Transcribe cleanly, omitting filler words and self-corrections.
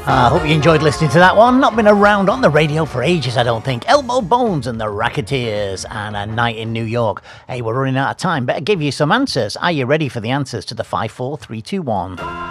I hope you enjoyed listening to that one. Not been around on the radio for ages, I don't think. Elbow Bones and the Racketeers and A Night in New York. Hey, we're running out of time. Better give you some answers. Are you ready for the answers to the 5, 4, 3, 2, 1?